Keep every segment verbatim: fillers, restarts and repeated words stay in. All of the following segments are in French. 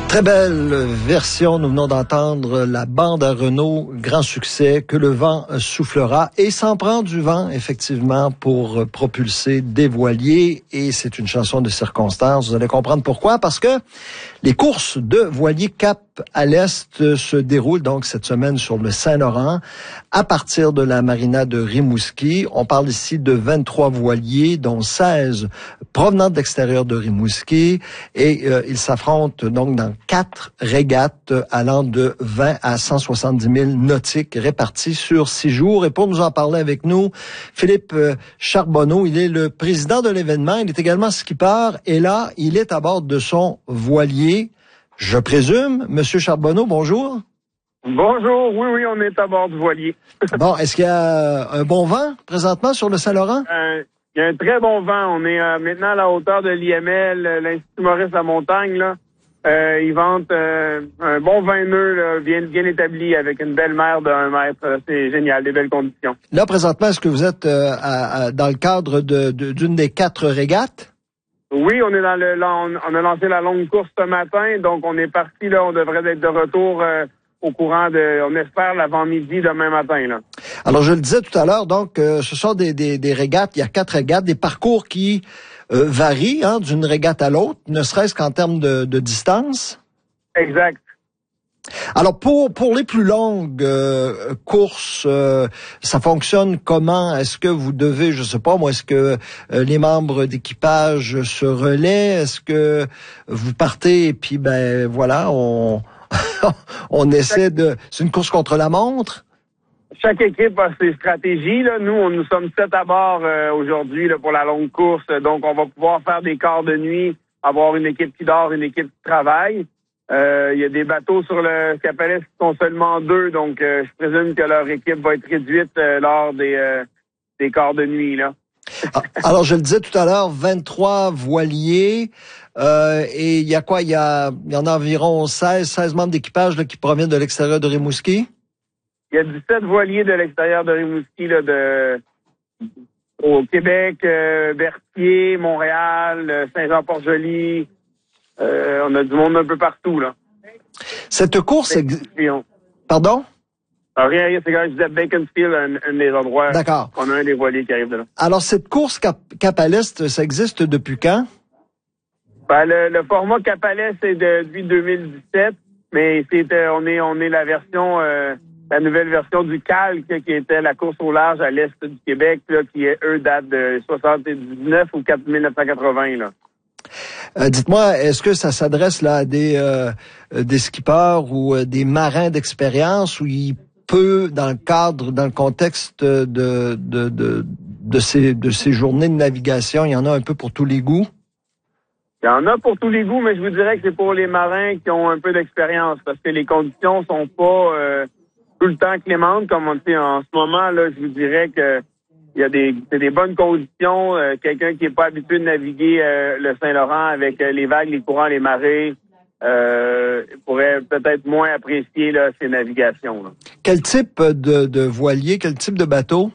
Très belle version, nous venons d'entendre la bande à Renault, grand succès, Que le vent soufflera, et s'en prend du vent, effectivement, pour propulser des voiliers, et c'est une chanson de circonstance, vous allez comprendre pourquoi, parce que les courses de voiliers Cap à l'Est se déroulent donc cette semaine sur le Saint-Laurent, à partir de la marina de Rimouski. On parle ici de vingt-trois voiliers, dont seize provenant de l'extérieur de Rimouski, et euh, ils s'affrontent donc dans quatre régates allant de vingt à cent soixante-dix mille nautiques répartis sur six jours. Et pour nous en parler avec nous, Philippe Charbonneau, il est le président de l'événement, il est également skipper, et là, il est à bord de son voilier, je présume. Monsieur Charbonneau, bonjour. Bonjour, oui, oui, on est à bord du voilier. Bon, est-ce qu'il y a un bon vent présentement sur le Saint-Laurent? Euh, il y a un très bon vent. On est euh, maintenant à la hauteur de l'I M L, l'Institut Maurice La Montagne, là. Euh, ils vantent euh, un bon vingt nœuds là, bien, bien établi avec une belle mer de un mètre. Là. C'est génial, des belles conditions. Là, présentement, est-ce que vous êtes euh, à, à, dans le cadre de, de, d'une des quatre régates? Oui, on est dans le, là, on, on a lancé la longue course ce matin, donc on est parti là. On devrait être de retour euh, au courant de, on espère l'avant-midi demain matin là. Alors, je le disais tout à l'heure, donc euh, ce sont des, des, des régates. Il y a quatre régates, des parcours qui euh, varient hein, d'une régate à l'autre, ne serait-ce qu'en termes de, de distance. Exact. Alors pour pour les plus longues euh, courses, euh, ça fonctionne comment? Est-ce que vous devez, je sais pas moi, est-ce que euh, les membres d'équipage se relaient? Est-ce que vous partez et puis ben voilà, on on essaie de, c'est une course contre la montre? Chaque équipe a ses stratégies. Là. Nous, on, nous sommes sept à bord euh, aujourd'hui là, pour la longue course, donc on va pouvoir faire des quarts de nuit, avoir une équipe qui dort, une équipe qui travaille. Il euh, y a des bateaux sur le Cap à l'Est qui sont seulement deux, donc euh, je présume que leur équipe va être réduite euh, lors des, euh, des quarts de nuit. Là. Alors, je le disais tout à l'heure, vingt-trois voiliers, euh, et il y a quoi? Il y a, il y en a environ seize, seize membres d'équipage là, qui proviennent de l'extérieur de Rimouski? Il y a dix-sept voiliers de l'extérieur de Rimouski, là, de au Québec, euh, Berthier, Montréal, Saint-Jean-Port-Joli. Euh, on a du monde un peu partout, là. Cette course... Ex... Pardon? Alors, rien, rien, c'est quand je disais Baconfield, un, un des endroits. D'accord. On a un des voiliers qui arrive de là. Alors, cette course Cap, Cap à l'Est, ça existe depuis quand? Ben, le, le format Cap à l'Est, c'est depuis deux mille dix-sept, mais c'est, euh, on est, on est la version, euh, la nouvelle version du calque, qui était la course au large à l'Est du Québec, là, qui, eux, date de soixante-dix-neuf ou mille neuf cent quatre-vingts, là. Euh, dites-moi, est-ce que ça s'adresse là à des euh, des skippers ou euh, des marins d'expérience, où il peut, dans le cadre, dans le contexte de de de de ces de ces journées de navigation, il y en a un peu pour tous les goûts? Il y en a pour tous les goûts, mais je vous dirais que c'est pour les marins qui ont un peu d'expérience, parce que les conditions sont pas euh, tout le temps clémentes, comme on dit en ce moment. Là, je vous dirais que il y a des, c'est des bonnes conditions. Euh, quelqu'un qui n'est pas habitué de naviguer euh, le Saint-Laurent avec euh, les vagues, les courants, les marées, euh, pourrait peut-être moins apprécier là, ces navigations. Là. Quel type de, de voilier, quel type de bateau?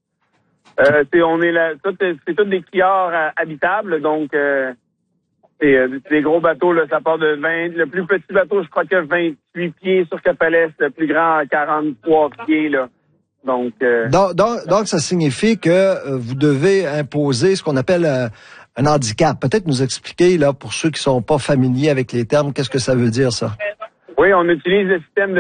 Euh, c'est, on est là, tout, c'est tous des quillards euh, habitables, donc euh, c'est, euh, c'est des gros bateaux. Là, ça part de vingt. Le plus petit bateau, je crois qu'il y a vingt-huit pieds sur Cap à l'Est, le plus grand, quarante-trois pieds là. Donc, euh, donc, donc, donc, ça signifie que euh, vous devez imposer ce qu'on appelle euh, un handicap. Peut-être nous expliquer, là, pour ceux qui sont pas familiers avec les termes, qu'est-ce que ça veut dire, ça? Oui, on utilise le système de